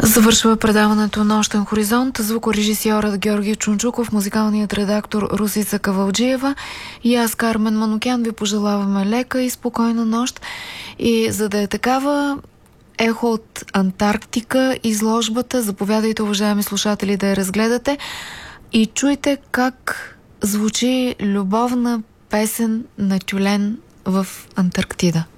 Завършва предаването Нощен хоризонт. Звукорежисьорът Георги Чунчуков, музикалният редактор Русица Кавалджиева и аз, Кармен Манукян, ви пожелаваме лека и спокойна нощ. И за да е такава, Ехо от Антарктика, изложбата. Заповядайте, уважаеми слушатели, да я разгледате и чуйте как звучи любовна песен на тюлен в Антарктида.